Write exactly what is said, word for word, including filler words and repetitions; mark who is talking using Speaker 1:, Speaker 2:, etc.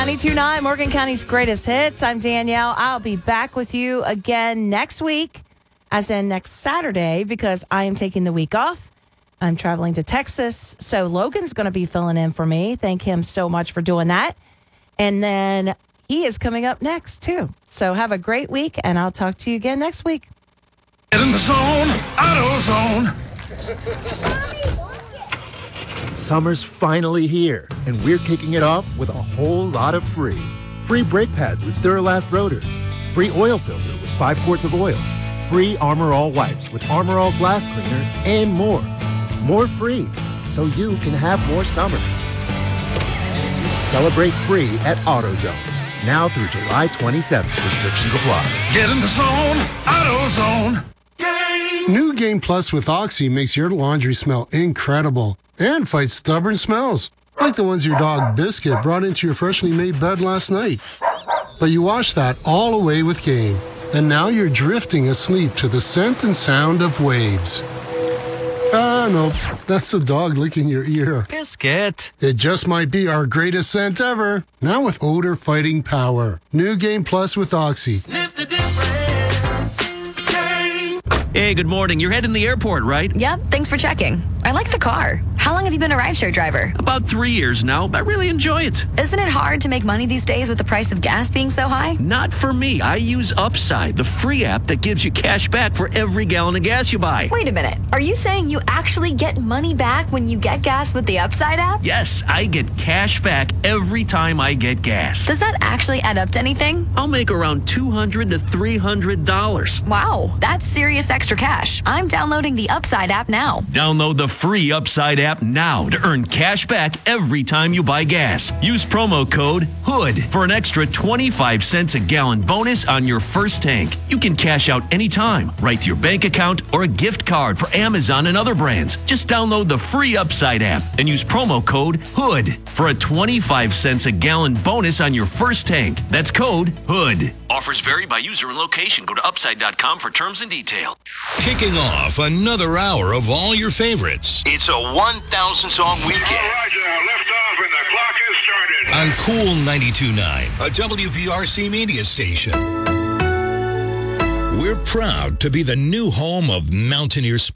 Speaker 1: ninety-two point nine, Morgan County's greatest hits. I'm Danielle. I'll be back with you again next week, as in next Saturday, because I am taking the week off. I'm traveling to Texas, so Logan's going to be filling in for me. Thank him so much for doing that. And then he is coming up next, too. So have a great week, and I'll talk to you again next week.
Speaker 2: Get in the zone, AutoZone.
Speaker 3: Summer's finally here, and we're kicking it off with a whole lot of free. Free brake pads with Duralast rotors. Free oil filter with five quarts of oil. Free Armor All wipes with Armor All glass cleaner, and more. More free, so you can have more summer. Celebrate free at AutoZone. Now through July twenty-seventh. Restrictions apply.
Speaker 2: Get in the zone, AutoZone. Game.
Speaker 4: New Game Plus with Oxy makes your laundry smell incredible and fights stubborn smells, like the ones your dog Biscuit brought into your freshly made bed last night. But you wash that all away with Game, and now you're drifting asleep to the scent and sound of waves. Ah, no, that's the dog licking your ear.
Speaker 5: Biscuit.
Speaker 4: It just might be our greatest scent ever. Now with odor-fighting power. New Game Plus with Oxy.
Speaker 2: Sniff the difference. Game.
Speaker 5: Hey, good morning. You're heading to the airport, right?
Speaker 6: Yep, thanks for checking. I like the car. How long have you been a rideshare driver?
Speaker 5: About three years now. I really enjoy it.
Speaker 6: Isn't it hard to make money these days with the price of gas being so high?
Speaker 5: Not for me. I use Upside, the free app that gives you cash back for every gallon of gas you buy.
Speaker 6: Wait a minute. Are you saying you actually get money back when you get gas with the Upside app?
Speaker 5: Yes, I get cash back every time I get gas.
Speaker 6: Does that actually add up to anything?
Speaker 5: I'll make around two hundred to three hundred dollars.
Speaker 6: Wow, that's serious extra cash. I'm downloading the Upside app now.
Speaker 5: Download the free Upside app now to earn cash back every time you buy gas. Use promo code HOOD for an extra twenty-five cents a gallon bonus on your first tank. You can cash out anytime, right to your bank account or a gift card for Amazon and other brands. Just download the free Upside app and use promo code HOOD for a twenty-five cents a gallon bonus on your first tank. That's code HOOD. Offers vary by user and location. Go to upside dot com for terms and details.
Speaker 7: Kicking off another hour of all your favorites. It's a one thousand song weekend.
Speaker 8: All right, now lift off and the clock has started.
Speaker 7: On Cool ninety-two point nine, a W V R C media station. We're proud to be the new home of Mountaineer Sports.